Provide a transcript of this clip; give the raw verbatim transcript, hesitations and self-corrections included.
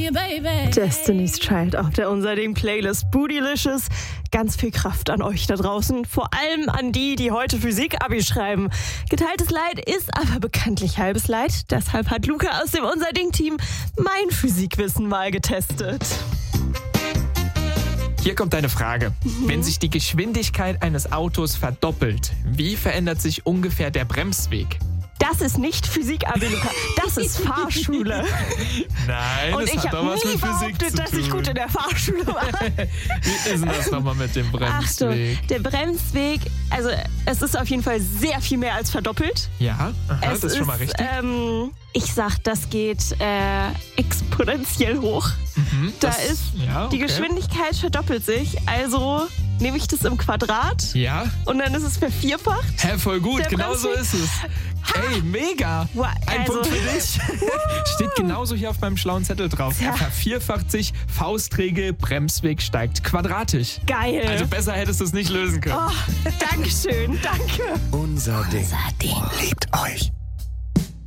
me, baby. Destiny's Child auf der Unser Ding Playlist. Bootylicious. Ganz viel Kraft an euch da draußen. Vor allem an die, die heute Physik-Abi schreiben. Geteiltes Leid ist aber bekanntlich halbes Leid. Deshalb hat Luca aus dem Unser Ding-Team mein Physikwissen mal getestet. Hier kommt eine Frage. Mhm. Wenn sich die Geschwindigkeit eines Autos verdoppelt, wie verändert sich ungefähr der Bremsweg? Das ist nicht Physik-Abi, Luca. Das ist Fahrschule. Nein, Und das ich hat doch habe was nie mit Physik behauptet, zu dass ich tun. gut in der Fahrschule war. Wie ist denn das nochmal mit dem Bremsweg? Achtung, der Bremsweg, also es ist auf jeden Fall sehr viel mehr als verdoppelt. Ja, aha, es das ist schon mal richtig. Ähm, ich sag, das geht äh, exponentiell hoch. Mhm, da das, ist, ja, okay. die Geschwindigkeit verdoppelt sich, also nehme ich das im Quadrat Ja. und dann ist es vervierfacht. Hä, voll gut, Der genau so Bremsweg. ist es. Ey, mega! Wow, Ein also- Punkt für dich. Steht genauso hier auf meinem schlauen Zettel drauf. Ja. Er vervierfacht sich, Faustregel, Bremsweg steigt quadratisch. Geil. Also besser hättest du es nicht lösen können. Oh, Dankeschön, danke. Unser Ding. Liebt euch.